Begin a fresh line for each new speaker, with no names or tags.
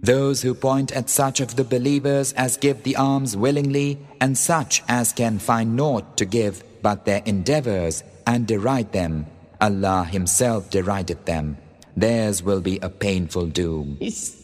Those who point at such of the believers as give the alms willingly, and such as can find naught to give but their endeavors, and deride them, Allah Himself derided them. Theirs will be a painful doom.